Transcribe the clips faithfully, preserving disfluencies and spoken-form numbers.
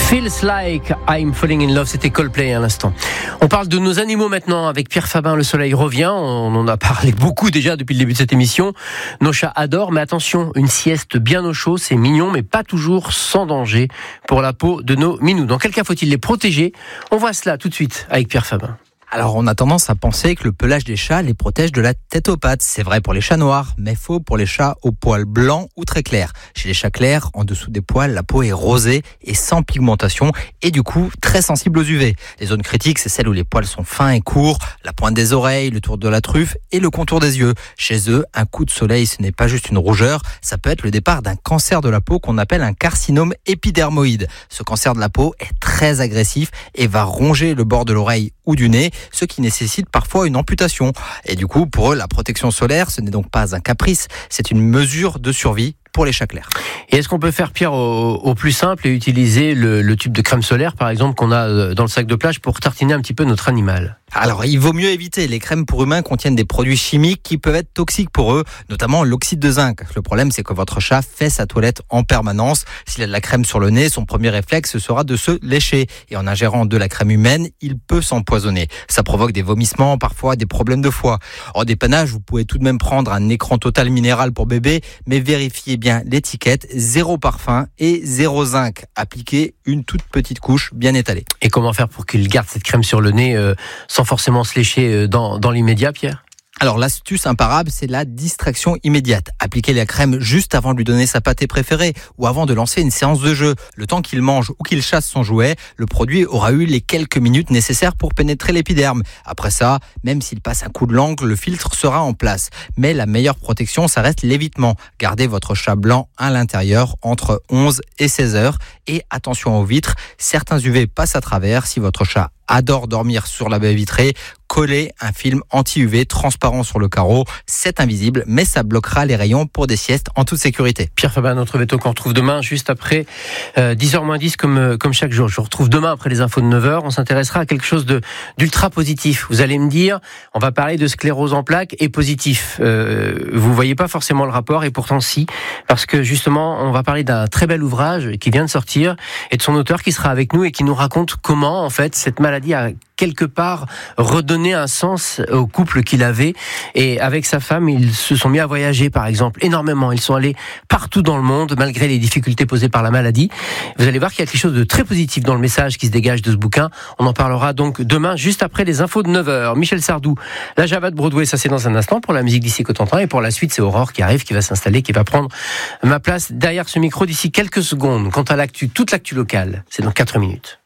Feels Like I'm Falling in Love, c'était Coldplay à l'instant. On parle de nos animaux maintenant avec Pierre Fabin. Le soleil revient, on en a parlé beaucoup déjà depuis le début de cette émission. Nos chats adorent, mais attention, une sieste bien au chaud, c'est mignon, mais pas toujours sans danger pour la peau de nos minous. Dans quel cas faut-il les protéger? On voit cela tout de suite avec Pierre Fabin. Alors on a tendance à penser que le pelage des chats les protège de la tête aux pattes. C'est vrai pour les chats noirs, mais faux pour les chats aux poils blancs ou très clairs. Chez les chats clairs, en dessous des poils, la peau est rosée et sans pigmentation et du coup très sensible aux U V. Les zones critiques, c'est celles où les poils sont fins et courts, la pointe des oreilles, le tour de la truffe et le contour des yeux. Chez eux, un coup de soleil, ce n'est pas juste une rougeur, ça peut être le départ d'un cancer de la peau qu'on appelle un carcinome épidermoïde. Ce cancer de la peau est très agressif et va ronger le bord de l'oreille ou du nez, ce qui nécessite parfois une amputation. Et du coup, pour eux, la protection solaire, ce n'est donc pas un caprice, c'est une mesure de survie pour les chats clairs. Et est-ce qu'on peut faire, Pierre, au, au plus simple et utiliser le, le tube de crème solaire, par exemple, qu'on a dans le sac de plage pour tartiner un petit peu notre animal? Alors, il vaut mieux éviter. Les crèmes pour humains contiennent des produits chimiques qui peuvent être toxiques pour eux, notamment l'oxyde de zinc. Le problème, c'est que votre chat fait sa toilette en permanence. S'il a de la crème sur le nez, son premier réflexe sera de se lécher. Et en ingérant de la crème humaine, il peut s'empoisonner. Ça provoque des vomissements, parfois des problèmes de foie. En dépannage, vous pouvez tout de même prendre un écran total minéral pour bébé, mais vérifiez bien l'étiquette, zéro parfum et zéro zinc. Appliquez une toute petite couche bien étalée. Et comment faire pour qu'il garde cette crème sur le nez euh, sans forcément se lécher dans, dans l'immédiat, Pierre? Alors l'astuce imparable, c'est la distraction immédiate. Appliquez la crème juste avant de lui donner sa pâtée préférée ou avant de lancer une séance de jeu. Le temps qu'il mange ou qu'il chasse son jouet, le produit aura eu les quelques minutes nécessaires pour pénétrer l'épiderme. Après ça, même s'il passe un coup de langue, le filtre sera en place. Mais la meilleure protection, ça reste l'évitement. Gardez votre chat blanc à l'intérieur entre onze et seize heures. Et attention aux vitres, certains U V passent à travers. Si votre chat adore dormir sur la baie vitrée, collez un film anti-U V transparent sur le carreau. C'est invisible, mais ça bloquera les rayons pour des siestes en toute sécurité. Pierre Fabin, notre veto qu'on retrouve demain, juste après euh, dix heures moins dix, comme, comme chaque jour. Je vous retrouve demain après les infos de neuf heures. On s'intéressera à quelque chose de, d'ultra positif. Vous allez me dire, on va parler de sclérose en plaques et positif. Euh, vous voyez pas forcément le rapport, et pourtant si, parce que justement, on va parler d'un très bel ouvrage qui vient de sortir, et de son auteur qui sera avec nous et qui nous raconte comment, en fait, cette maladie a quelque part redonner un sens au couple qu'il avait. Et avec sa femme, ils se sont mis à voyager, par exemple, énormément. Ils sont allés partout dans le monde, malgré les difficultés posées par la maladie. Vous allez voir qu'il y a quelque chose de très positif dans le message qui se dégage de ce bouquin. On en parlera donc demain, juste après les infos de neuf heures. Michel Sardou, la Java de Broadway, ça c'est dans un instant. Pour la musique d'ici Cotentin, et pour la suite, c'est Aurore qui arrive, qui va s'installer, qui va prendre ma place derrière ce micro d'ici quelques secondes. Quant à l'actu, toute l'actu locale, c'est dans quatre minutes.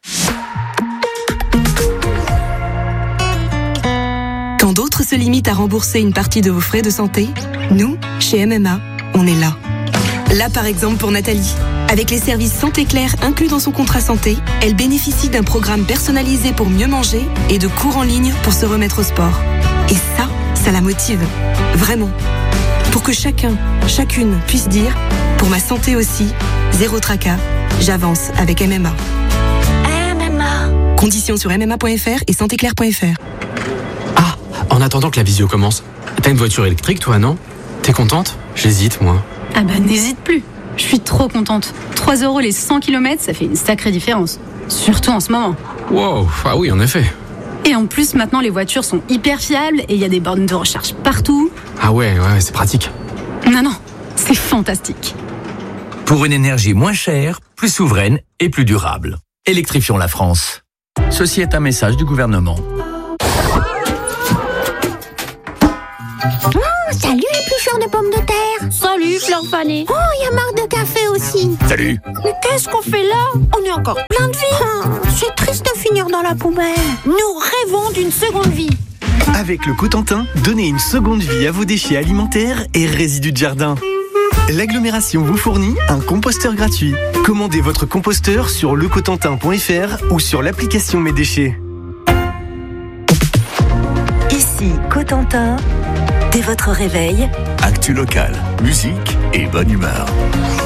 Quand d'autres se limitent à rembourser une partie de vos frais de santé, nous, chez M M A, on est là. Là, par exemple, pour Nathalie. Avec les services Santé Claire inclus dans son contrat santé, elle bénéficie d'un programme personnalisé pour mieux manger et de cours en ligne pour se remettre au sport. Et ça, ça la motive. Vraiment. Pour que chacun, chacune puisse dire, pour ma santé aussi, zéro tracas, j'avance avec M M A. M M A. Conditions sur m m a point f r et santé claire point f r. En attendant que la visio commence, t'as une voiture électrique toi, non? T'es contente? J'hésite, moi. Ah bah n'hésite plus. Je suis trop contente. trois euros les cent kilomètres, ça fait une sacrée différence. Surtout en ce moment. Wow, ah oui, en effet. Et en plus, maintenant, les voitures sont hyper fiables et il y a des bornes de recharge partout. Ah ouais, ouais, c'est pratique. Non, non, c'est fantastique. Pour une énergie moins chère, plus souveraine et plus durable. Électrifions la France. Ceci est un message du gouvernement. Oh, salut éplucheur de pommes de terre. Salut fleur fanée. Oh, il y a marque de café aussi. Salut. Mais qu'est-ce qu'on fait là? On est encore plein de vie. Oh, c'est triste de finir dans la poubelle. Nous rêvons d'une seconde vie. Avec le Cotentin, donnez une seconde vie à vos déchets alimentaires et résidus de jardin. L'agglomération vous fournit un composteur gratuit. Commandez votre composteur sur le cotentin point f r ou sur l'application Mes Déchets. Ici Cotentin, dès votre réveil, Actu locale, musique et bonne humeur.